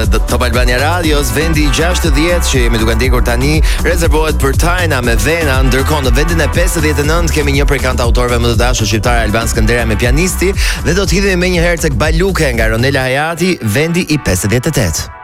Top Albania Radios, vendi 60 që jemi duke ndjekur tani rezervohet për Tajna me Vena, ndërkohë në vendin e 59 kemi një prej kantautorëve më të dashur shqiptar, Alban Skënderaj me Pianisti, dhe do të hidhemi menjëherë tek Baluke nga Ronela Hayati, vendi i 58.